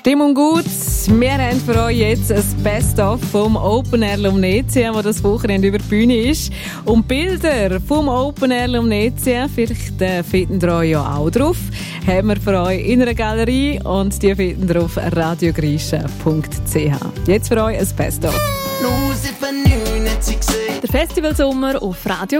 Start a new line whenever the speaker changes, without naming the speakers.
Stimmung gut. Wir haben für euch jetzt ein Best-of vom Open Air Lumnezia, wo das Wochenende über die Bühne ist. Und Bilder vom Open Air Lumnezia, vielleicht findet ihr euch ja auch drauf, haben wir für euch in einer Galerie und die finden ihr auf radiogrisha.ch. Jetzt für euch ein Best-of.
Der Festivalsommer auf Radio